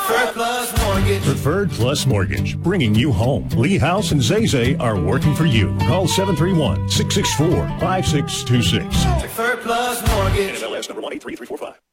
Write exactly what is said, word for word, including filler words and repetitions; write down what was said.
Preferred Plus Mortgage. Preferred Plus Mortgage, bringing you home. Lee House and Zay Zay are working for you. Call seven three one, six six four, five six two six. Preferred Plus Mortgage. N M L S number one eight three three four five.